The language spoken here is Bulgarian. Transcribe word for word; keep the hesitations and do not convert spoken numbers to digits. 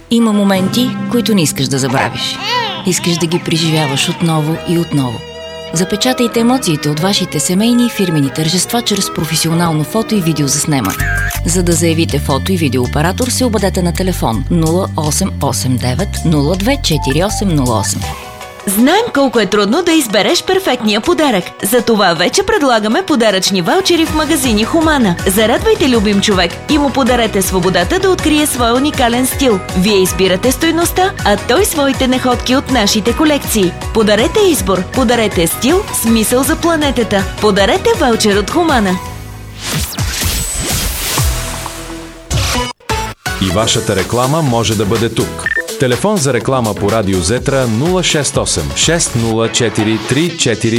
Има моменти, които не искаш да забравиш. Искаш да ги преживяваш отново и отново. Запечатайте емоциите от вашите семейни и фирмени тържества чрез професионално фото и видео заснемане. За да заявите фото и видеооператор, се обадете на телефон нула осем осем девет нула две четири осем нула осем. Знаем колко е трудно да избереш перфектния подарък. Затова вече предлагаме подаръчни ваучери в магазини Хумана. Зарадвайте любим човек и му подарете свободата да открие своя уникален стил. Вие избирате стойността, а той своите находки от нашите колекции. Подарете избор, подарете стил, смисъл за планетата. Подарете ваучер от Хумана. И вашата реклама може да бъде тук. Телефон за реклама по Радио Зетра нула шест осем шест нула четири три четири